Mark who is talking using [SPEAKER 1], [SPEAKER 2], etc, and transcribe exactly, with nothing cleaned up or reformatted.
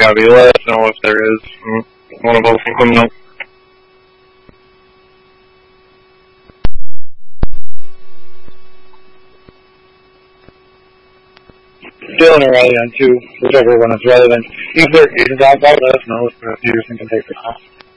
[SPEAKER 1] Copy. Let us know if there is one of us can know. Dylan or Riley on two, whichever one is relevant. If there is out, let us know if Peterson can take the call.